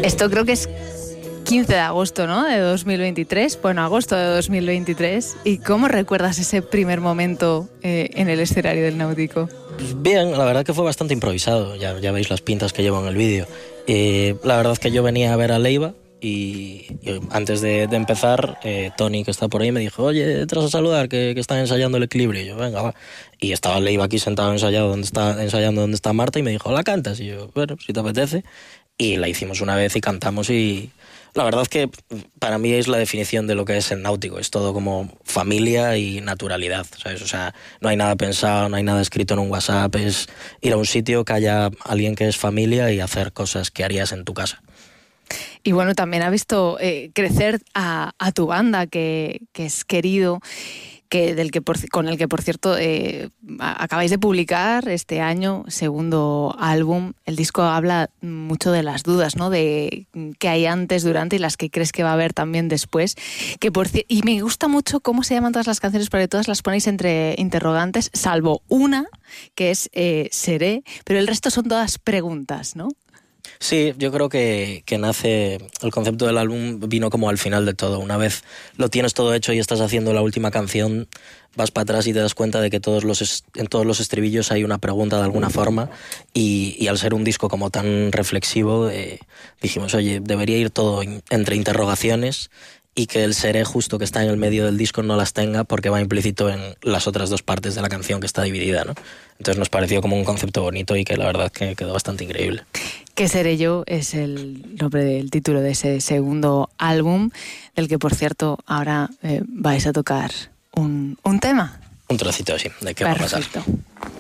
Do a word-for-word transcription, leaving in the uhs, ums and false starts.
Esto creo que es quince de agosto, ¿no? De dos mil veintitrés. Bueno, agosto de dos mil veintitrés. ¿Y cómo recuerdas ese primer momento eh, en el escenario del Náutico? Pues bien, la verdad que fue bastante improvisado. Ya, ya veis las pintas que llevo en el vídeo. Eh, la verdad es que yo venía a ver a Leiva y, y antes de, de empezar, eh, Tony, que está por ahí, me dijo: oye, entras a saludar, que, que están ensayando el equilibrio. Y yo, venga, va. Y estaba Leiva aquí sentado ensayado donde está, ensayando donde está Marta y me dijo: ¿la cantas? Y yo, bueno, si te apetece. Y la hicimos una vez y cantamos, y la verdad es que para mí es la definición de lo que es el Náutico. Es todo como familia y naturalidad, ¿sabes? O sea, no hay nada pensado, no hay nada escrito en un WhatsApp. Es ir a un sitio que haya alguien que es familia y hacer cosas que harías en tu casa. Y bueno, también ha visto eh, crecer a, a tu banda, que, que es querido, que del que por, con el que, por cierto, eh, acabáis de publicar este año segundo álbum. El disco habla mucho de las dudas, ¿no? De qué hay antes, durante y las que crees que va a haber también después. Que por, y me gusta mucho cómo se llaman todas las canciones, porque todas las ponéis entre interrogantes, salvo una, que es eh, Seré, pero el resto son todas preguntas, ¿no? Sí, yo creo que, que nace, el concepto del álbum vino como al final de todo. Una vez lo tienes todo hecho y estás haciendo la última canción, vas para atrás y te das cuenta de que todos los, en todos los estribillos hay una pregunta de alguna forma, y, y al ser un disco como tan reflexivo, eh, dijimos, oye, debería ir todo entre interrogaciones, y que el seré justo que está en el medio del disco no las tenga, porque va implícito en las otras dos partes de la canción, que está dividida, ¿no? Entonces nos pareció como un concepto bonito y que la verdad que quedó bastante increíble. ¿Qué seré yo? Es el nombre del título de ese segundo álbum, del que, por cierto, ahora eh, vais a tocar un, un tema. Un trocito así, de qué va a pasar. Perfecto.